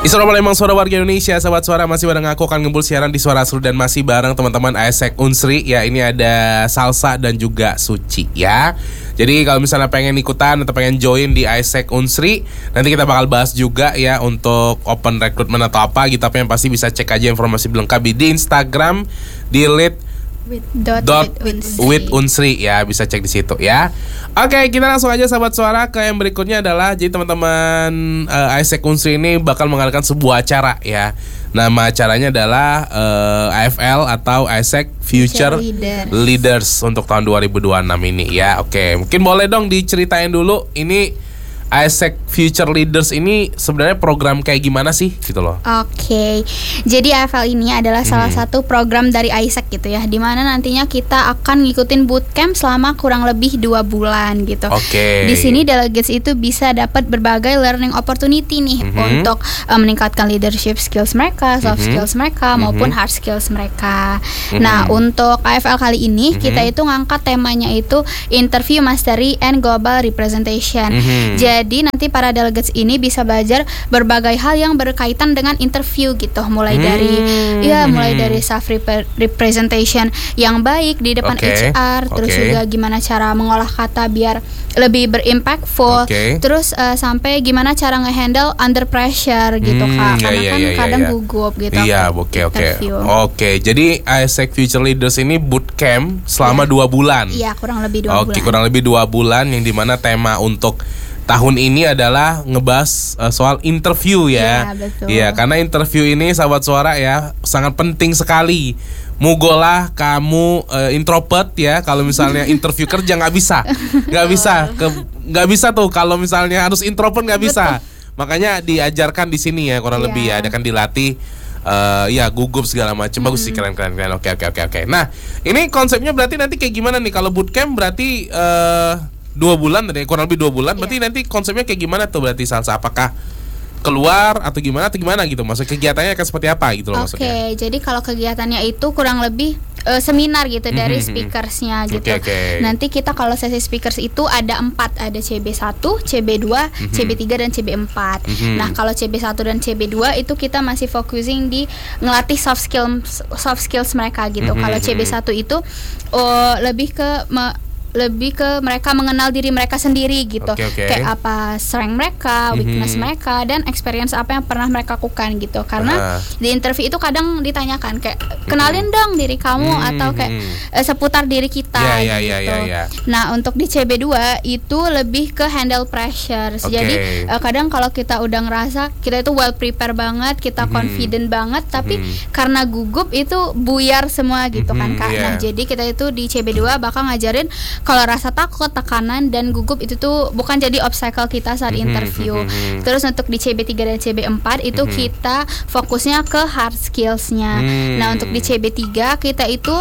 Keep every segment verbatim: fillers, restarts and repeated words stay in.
Di Suara Palembang, Suara Warga Indonesia, Sahabat Suara masih bareng aku akan ngembul siaran di Suara Seru dan masih bareng teman-teman AIESEC Unsri. Ya, ini ada Salsa dan juga Suci ya. Jadi kalau misalnya pengen ikutan atau pengen join di AIESEC Unsri, nanti kita bakal bahas juga ya untuk open recruitment atau apa gitu. Tapi yang pasti bisa cek aja informasi lengkap di Instagram di lead With, dot, dot with, with, with Unsri ya, bisa cek di situ ya. Oke, kita langsung aja Sahabat Suara ke yang berikutnya adalah jadi teman-teman uh, AIESEC Unsri ini bakal mengadakan sebuah acara ya. Nama acaranya adalah uh, A F L atau AIESEC Future, Future Leaders. Leaders untuk tahun dua ribu dua puluh enam ini ya. Oke, mungkin boleh dong diceritain dulu ini AIESEC Future Leaders ini sebenarnya program kayak gimana sih gitu loh. Oke, jadi A F L ini adalah salah hmm. satu program dari AIESEC gitu ya, dimana nantinya kita akan ngikutin bootcamp selama kurang lebih dua bulan gitu. Oke. Di sini delegates itu bisa dapat berbagai learning opportunity nih hmm. untuk uh, meningkatkan leadership skills mereka, soft hmm. skills mereka hmm. maupun hard skills mereka. Hmm. Nah, untuk A F L kali ini hmm. kita itu ngangkat temanya itu interview mastery and global representation. Hmm. Jadi Jadi nanti para delegates ini bisa belajar berbagai hal yang berkaitan dengan interview gitu, mulai hmm. dari ya mulai dari self representation yang baik di depan okay. H R, terus okay. juga gimana cara mengolah kata biar lebih berimpactful, okay. terus uh, sampai gimana cara ngehandle under pressure gitu hmm, kak, karena iya, kan iya, kadang iya. gugup gitu. Iya, oke oke. Oke, jadi AIESEC Future Leaders ini bootcamp selama dua bulan. Iya, kurang lebih dua okay, bulan. Oke, kurang lebih dua bulan yang dimana tema untuk tahun ini adalah ngebahas uh, soal interview ya. Iya, betul. Iya, karena interview ini Sahabat Suara ya sangat penting sekali. Mugolah kamu uh, introvert ya, kalau misalnya interview kerja nggak bisa, nggak bisa, nggak bisa tuh kalau misalnya harus introvert nggak bisa. Betul. Makanya diajarkan di sini ya kurang yeah. lebih ya, ada kan dilatih. Uh, ya gugup segala macam. Bagus sih, keren keren keren. Oke oke oke oke. Nah, ini konsepnya berarti nanti kayak gimana nih kalau bootcamp berarti uh, dua bulan tadi, kurang lebih dua bulan. Berarti yeah. nanti konsepnya kayak gimana tuh berarti Salsa? Apakah keluar atau gimana atau gimana gitu? Maksud kegiatannya akan seperti apa gitu loh maksudnya? Oke, jadi kalau kegiatannya itu kurang lebih uh, seminar gitu mm-hmm. dari speakersnya gitu. Okay, okay. Nanti kita kalau sesi speakers itu ada empat, ada C B satu, C B dua, mm-hmm. C B tiga dan C B empat. Mm-hmm. Nah, kalau C B satu dan C B dua itu kita masih focusing di ngelatih soft skills soft skills mereka gitu. Mm-hmm. Kalau C B satu itu uh, lebih ke me- lebih ke mereka mengenal diri mereka sendiri gitu, okay, okay. kayak apa strength mereka, weakness mm-hmm. mereka, dan experience apa yang pernah mereka lakukan gitu. Karena uh. di interview itu kadang ditanyakan kayak kenalin mm-hmm. dong diri kamu mm-hmm. atau kayak uh, seputar diri kita yeah, yeah, gitu. Yeah, yeah, yeah. Nah, untuk di C B dua itu lebih ke handle pressure. Okay. Jadi uh, kadang kalau kita udah ngerasa kita itu well prepare banget, kita mm-hmm. confident banget, tapi mm-hmm. karena gugup itu buyar semua gitu mm-hmm, kan Kak. Yeah. Nah, jadi kita itu di C B dua bakal ngajarin kalau rasa takut, tekanan, dan gugup itu tuh bukan jadi obstacle kita saat mm-hmm, interview. mm-hmm. Terus untuk di C B tiga dan C B empat itu mm-hmm. kita fokusnya ke hard skills-nya. Mm. Nah, untuk di C B tiga kita itu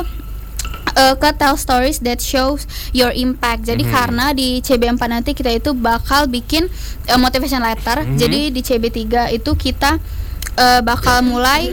uh, ke tell stories that shows your impact. Jadi mm-hmm. karena di C B empat nanti kita itu bakal bikin uh, motivation letter. Mm-hmm. Jadi di C B tiga itu kita uh, bakal mulai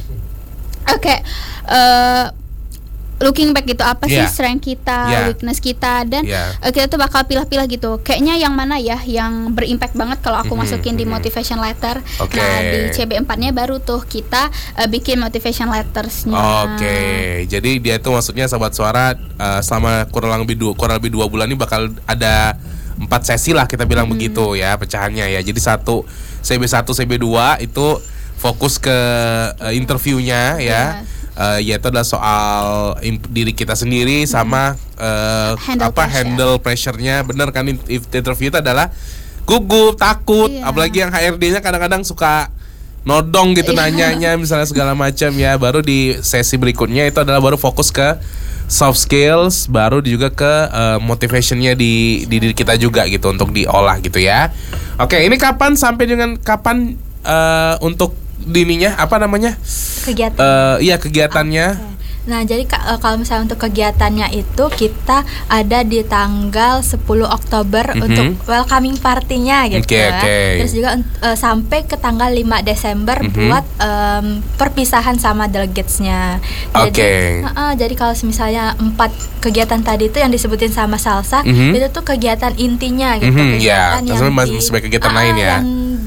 oke okay, uh, looking back gitu, apa yeah. sih strength kita, yeah. weakness kita, dan yeah. uh, kita tuh bakal pilah-pilah gitu. Kayaknya yang mana ya yang berimpact banget kalau aku mm-hmm. masukin di motivation letter. Okay. Nah, di C B empat-nya baru tuh kita uh, bikin motivation letters-nya. Oke, okay. Jadi dia tuh maksudnya Sahabat Suara uh, selama kurang lebih dua kurang lebih dua bulan ini bakal ada empat sesi lah kita bilang mm-hmm. begitu ya pecahannya ya. Jadi satu C B satu, C B dua itu fokus ke uh, interviewnya ya. Yeah. Uh, yaitu adalah soal imp- diri kita sendiri sama uh, handle apa pressure. handle pressure-nya. Bener kan, interview itu adalah gugup, takut, yeah. apalagi yang H R D-nya kadang-kadang suka nodong gitu yeah. nanyanya misalnya segala macam ya. Baru di sesi berikutnya itu adalah baru fokus ke soft skills, baru juga ke uh, motivation-nya di, di diri kita juga gitu untuk diolah gitu ya. Oke, ini kapan sampai dengan kapan uh, untuk dininya apa namanya kegiatan uh, iya kegiatannya. Okay. Nah, jadi uh, kalau misalnya untuk kegiatannya itu kita ada di tanggal sepuluh Oktober mm-hmm. untuk welcoming party-nya gitu. Okay, okay. Terus juga uh, sampai ke tanggal lima Desember mm-hmm. buat um, perpisahan sama delegates-nya. Jadi okay. uh, uh, jadi kalau misalnya empat kegiatan tadi itu yang disebutin sama Salsa mm-hmm. itu tuh kegiatan intinya gitu. Mm-hmm, kegiatan yeah. yang masih sebagai kegiatan uh, lain ya. Yang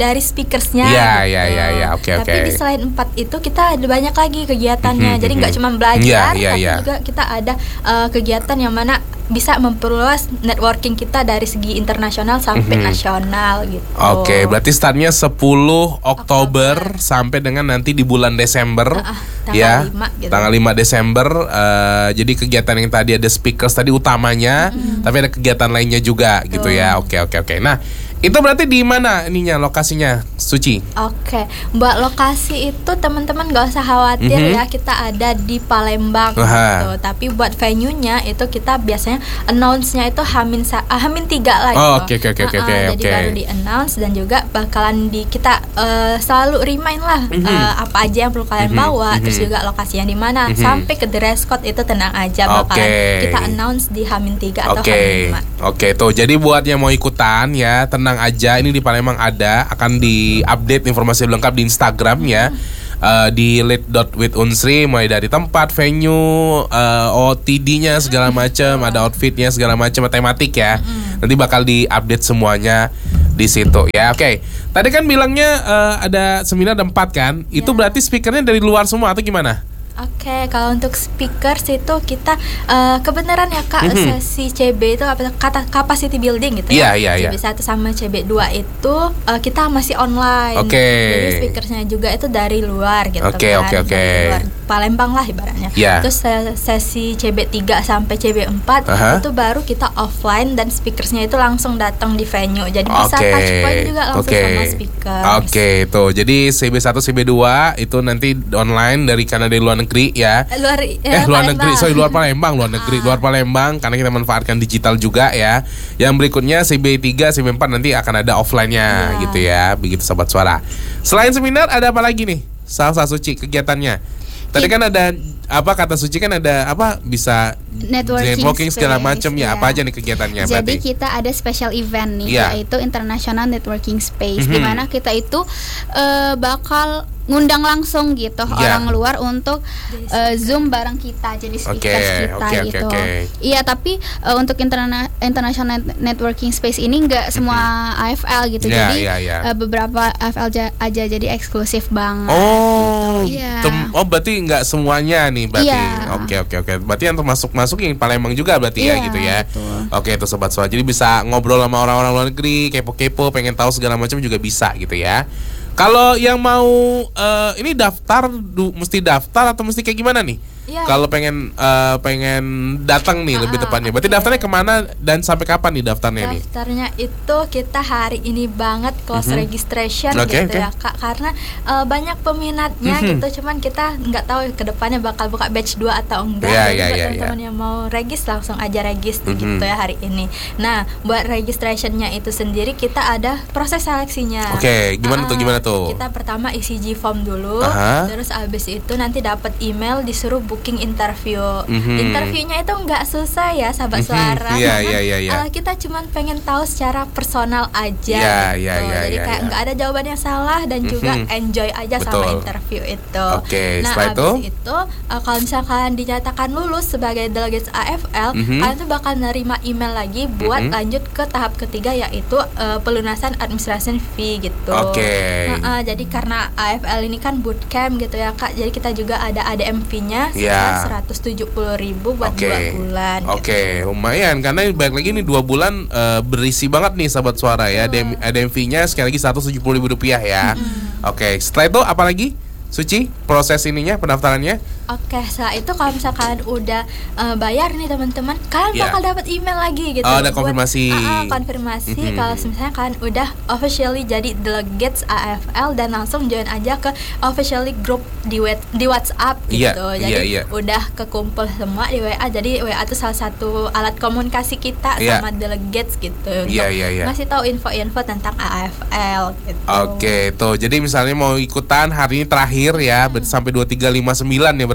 dari speakersnya. Iya, gitu. iya, iya, iya. Oke, Tapi oke. di selain empat itu kita ada banyak lagi kegiatannya. Mhm, Jadi nggak mhm. cuma belajar, Iya, iya, tapi iya. juga kita ada uh, kegiatan yang mana bisa memperluas networking kita dari segi internasional sampai Mhm. nasional gitu. Oke, berarti startnya sepuluh Oktober sampai dengan nanti di bulan Desember. Ah, ah, tanggal ya. lima gitu. Tanggal lima Desember. eh, jadi kegiatan yang tadi ada speakers tadi utamanya, tapi ada kegiatan lainnya juga gitu ya. Oke, oke, oke. Nah, itu berarti di mana ininya lokasinya, Suci? Oke, buat lokasi itu teman-teman gak usah khawatir Mhm. ya, kita ada di Palembang Aha. gitu. Tapi buat venue-nya itu kita biasanya announce-nya itu hamin sa- ah, hamin tiga lah Oh, gitu. oke, oke, oke, Nah, oke, ah, oke. Jadi baru di announce dan juga bakalan di kita eh, selalu remind lah Mhm. eh, apa aja yang perlu kalian Mhm, bawa, mhm. terus juga lokasinya di mana, Mhm. sampai ke dress code itu tenang aja bakalan Oke. kita announce di hamin tiga atau Oke, hamin lima. oke tuh. Jadi buat yang mau ikutan ya, tenang aja. Ini di Palembang ada, akan di-update informasi lengkap di Instagram ya. Eh, di lead dot with unsri, mulai dari tempat, venue, eh, O T D-nya segala macam, ada outfitnya segala macam, tematik ya. Nanti bakal di-update semuanya di situ ya. Oke. Tadi kan bilangnya eh, ada seminar ada empat kan? Itu Ya. berarti speakernya dari luar semua atau gimana? Oke, kalau untuk speakers itu kita eh, kebenaran ya Kak, Mhm. sesi C B itu apa kata capacity building gitu Iya, ya. iya, iya. C B satu sama C B dua itu eh, kita masih online. Oke. Jadi speakersnya juga itu dari luar gitu Oke, kan. oke, oke. Dari luar Palembang lah ibaratnya. Iya. Terus se- sesi C B tiga sampai C B empat Aha. itu baru kita offline dan speakersnya itu langsung datang di venue. Jadi bisa Oke. touch point juga langsung Oke. sama speaker. Oke, tuh. Jadi C B satu C B dua itu nanti online dari karena dari luar negeri ya. Luar Eh luar negeri, sorry luar Palembang, luar negeri, Ah. luar Palembang karena kita manfaatkan digital juga ya. Yang berikutnya C B tiga, C B empat nanti akan ada offline-nya Iya. gitu ya. Begitu Sobat Suara. Selain seminar ada apa lagi nih? Salsa Suci kegiatannya. Tadi kan ada apa kata Suci kan ada apa bisa Networking segala space, macam ya. ya. Apa aja nih kegiatannya Jadi berarti? kita ada special event nih, Iya. yaitu International Networking Space, Mhm. di mana kita itu eh, bakal ngundang langsung gitu Iya. orang luar untuk eh, zoom bareng kita, jadi speakers Oke, kita oke, oke, gitu. oke. Iya, tapi eh, untuk interna International Net- Networking Space ini nggak semua A F L gitu, Iya, jadi iya, iya. eh, beberapa A F L ja- aja, jadi eksklusif banget. Oh, gitu. Iya. tem- oh berarti nggak semuanya nih berarti. Iya. Oke, oke, oke. Berarti yang termasuk masuk yang Palembang juga berarti ya Iya, gitu ya. betul. Oke, itu Sobat Suara. Jadi bisa ngobrol sama orang-orang luar negeri, kepo-kepo, pengen tahu segala macam juga bisa gitu ya. Kalau yang mau eh, ini daftar, du- mesti daftar atau mesti kayak gimana nih? Iya. Kalau pengen eh, pengen datang nih lebih Ah, tepatnya. Berarti oke. daftarnya kemana dan sampai kapan nih daftarnya nih? Daftarnya itu kita hari ini banget close Mhm. registration Oke, gitu oke. ya Kak, karena eh, banyak peminatnya Mhm. gitu, cuman kita nggak tahu ke depannya bakal buka batch dua atau enggak. Iya, Jadi iya, buat iya, teman-teman iya. yang mau regis langsung aja regis Mhm. gitu ya hari ini. Nah, buat registrationnya itu sendiri kita ada proses seleksinya. Oke, gimana tuh, Ah, gimana tuh? Kita pertama isi G form dulu, Aha. terus abis itu nanti dapat email disuruh booking interview. Mhm. Interviewnya itu nggak susah ya, sahabat Mhm. suara. Iya, Karena, iya, iya, iya. eh, kita cuman pengen tahu secara personal aja Iya, gitu. iya, iya, Jadi iya, kayak iya. nggak ada jawaban yang salah dan juga Mhm. enjoy aja Betul. sama interview itu. Oke, nah, setelah abis itu? itu eh, kalau misalkan dinyatakan lulus sebagai delegates A F L, Mhm. kalian tuh bakal nerima email lagi buat Mhm. lanjut ke tahap ketiga, yaitu eh, pelunasan administration fee gitu. Oke. Nah, eh, jadi karena A F L ini kan bootcamp gitu ya Kak, jadi kita juga ada A D M fee-nya Iya. sebesar seratus tujuh puluh ribu buat Oke. dua bulan. Oke, lumayan karena balik lagi nih dua bulan eh, berisi banget nih Sahabat Suara ya. A D M fee-nya sekali lagi seratus tujuh puluh ribu rupiah ya. Oke, setelah itu apa lagi? Suci, proses ininya pendaftarannya? Oke, setelah itu kalau misalkan udah eh, bayar nih teman-teman, kalian Iya. bakal dapat email lagi gitu. Oh, ada buat- konfirmasi. Ah, ah, konfirmasi Mhm. kalau misalnya kalian udah officially jadi delegates A F L dan langsung join aja ke officially group di wet- di WhatsApp Iya, gitu. iya, Jadi iya. udah kekumpul semua di W A. Jadi W A itu salah satu alat komunikasi kita Iya. sama delegates gitu. Iya, untuk iya, iya. ngasih tahu info-info tentang A F L gitu. Oke, tuh. Jadi misalnya mau ikutan hari ini terakhir ya, berarti sampai dua tiga lima sembilan ya berarti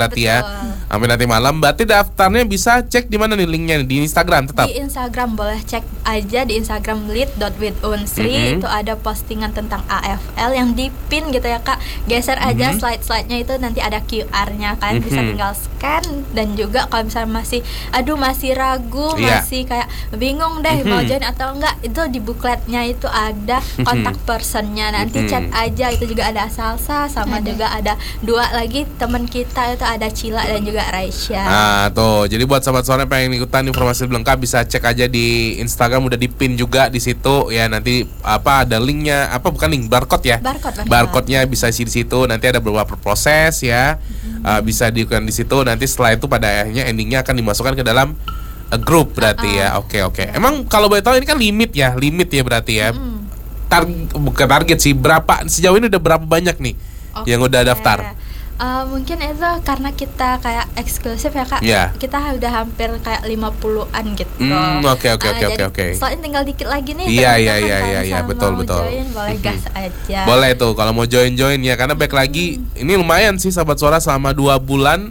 berarti betul. ya. Sampai nanti malam. Berarti daftarnya bisa cek di mana nih linknya? Di Instagram tetap? Di Instagram boleh cek aja di Instagram lead dot with unsri. Mm-hmm. Itu ada postingan tentang A F L yang dipin gitu ya Kak. Geser aja mm-hmm. slide-slide-nya itu nanti ada Q R-nya kan. Mm-hmm. Bisa tinggal scan. Dan juga kalau misalnya masih aduh masih ragu, yeah. masih kayak bingung deh mm-hmm. mau join atau enggak, itu di bukletnya itu ada kontak mm-hmm. personnya. Nanti mm-hmm. chat aja, itu juga ada Salsa sama ada. Juga ada dua lagi teman kita itu ada Cila dan juga Raisya. Nah tuh, jadi buat sahabat suara pengen ikutan informasi lengkap bisa cek aja di Instagram, udah dipin juga di situ ya. Nanti apa ada linknya, apa bukan link, barcode ya. Barcode. Barcode-nya bisa isi di situ. Nanti ada beberapa proses ya, mm-hmm. uh, bisa diikutan di situ. Nanti setelah itu pada akhirnya endingnya akan dimasukkan ke dalam uh, grup berarti uh-uh. ya. Oke oke. Emang kalau boleh tahu ini kan limit ya, limit ya berarti ya. Mm-hmm. Target bukan target sih, berapa sejauh ini udah berapa banyak nih okay. yang udah daftar? Uh, mungkin itu karena kita kayak eksklusif ya Kak. Yeah. Kita udah hampir kayak lima puluhan gitu. Hmm, oke oke oke oke oke. Soalnya tinggal dikit lagi nih. Iya iya iya iya iya betul betul. Join, boleh gas aja. Boleh tuh kalau mau join-join ya, karena back lagi hmm. ini lumayan sih sahabat suara selama dua bulan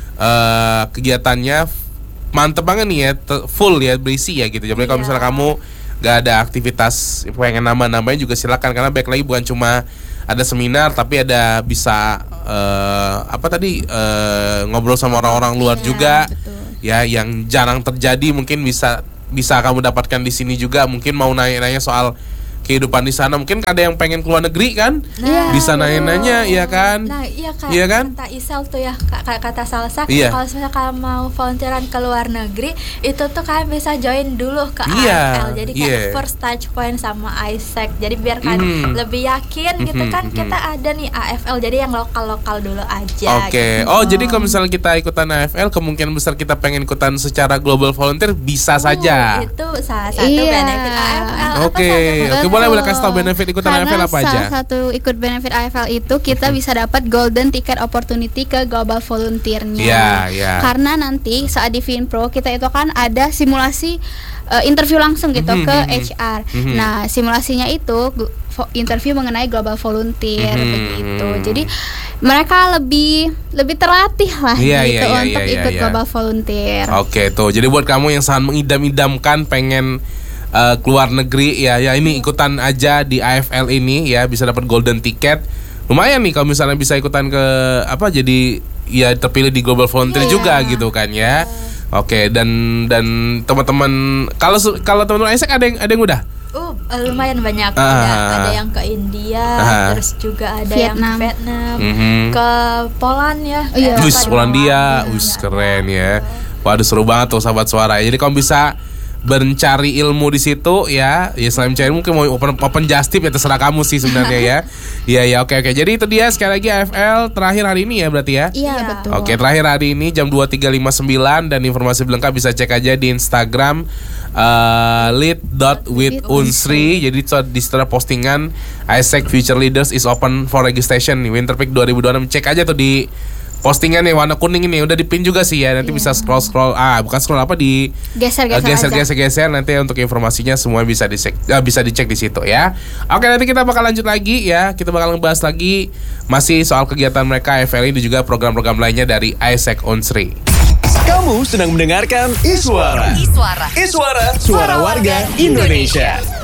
uh, kegiatannya mantep banget nih ya, full ya, berisi ya gitu. Jadi yeah. kalau misalnya kamu gak ada aktivitas pengen nambah-nambahin juga silakan, karena back lagi bukan cuma ada seminar tapi ada bisa uh, apa tadi uh, ngobrol sama orang-orang luar yeah, juga betul. Ya yang jarang terjadi, mungkin bisa bisa kamu dapatkan di sini juga. Mungkin mau nanya-nanya soal kehidupan di sana, mungkin ada yang pengen keluar negeri kan, nah, bisa nanya-nanya ya kan. Nah iya Kak, iya kan? Kata Isel tuh ya, kata, kata Salsa iya. kalau misalnya kalian mau volunteeran ke luar negeri, itu tuh kalian bisa join dulu ke iya, A F L. Jadi kayak iya. first touch point sama Isaac. Jadi biar kalian mm. lebih yakin gitu kan, mm-hmm. kita ada nih A F L. Jadi yang lokal-lokal dulu aja. Oke, okay. gitu. Oh jadi kalau misalnya kita ikutan A F L, kemungkinan besar kita pengen ikutan secara global volunteer bisa uh, saja. Itu salah satu iya. benefit A F L. Oke, okay. oke boleh boleh kasih tau benefit ikutan karena A F L apa aja? Salah satu ikut benefit A F L itu kita bisa dapat golden ticket opportunity ke global volunteer-nya. Yeah, yeah. Karena nanti saat di Finpro kita itu kan ada simulasi uh, interview langsung gitu mm-hmm. ke H R. Mm-hmm. Nah, simulasinya itu interview mengenai global volunteer mm-hmm. begitu. Jadi mereka lebih lebih terlatih lah yeah, gitu yeah, yeah, untuk yeah, ikut yeah. global volunteer. Oke okay, tuh. Jadi buat kamu yang sangat mengidam-idamkan pengen Uh, keluar negeri ya, ya ini ikutan aja di A F L ini ya, bisa dapat golden ticket. Lumayan nih kalau misalnya bisa ikutan ke apa, jadi ya terpilih di global volunteer yeah. juga gitu kan ya. Yeah. Oke okay, dan dan teman-teman kalau kalau teman-teman Isaac ada yang ada yang udah Uh, lumayan banyak. Ah. Ada, ada yang ke India, ah. terus juga ada Vietnam. yang ke Vietnam, mm-hmm. ke Poland ya. Oh, iya. Wis Polandia, wis keren ya. Waduh seru banget tuh sahabat suara. Jadi kamu bisa mencari ilmu di situ ya. Ya selain mencari mungkin mau open, open just tip ya, terserah kamu sih sebenarnya ya. Iya ya oke oke. Jadi itu dia sekali lagi A F L terakhir hari ini ya berarti ya. Iya betul. Oke terakhir hari ini jam dua tiga lima sembilan, dan informasi lengkap bisa cek aja di Instagram uh, lead dot with unsri. Jadi di setelah postingan Isaac Future Leaders is open for registration nih Winterpeak dua ribu dua puluh enam. Cek aja tuh di postingan nih warna kuning ini udah dipin juga sih ya. Nanti yeah. bisa scroll scroll ah bukan scroll apa di geser geser uh, geser, geser geser nanti untuk informasinya semua bisa dicek uh, bisa dicek di situ ya. Oke nanti kita bakal lanjut lagi ya. Kita bakal ngebahas lagi masih soal kegiatan mereka A F L ini dan juga program-program lainnya dari Isaac Unsri. Kamu sedang mendengarkan Iswara. Iswara. Iswara. Suara warga Indonesia.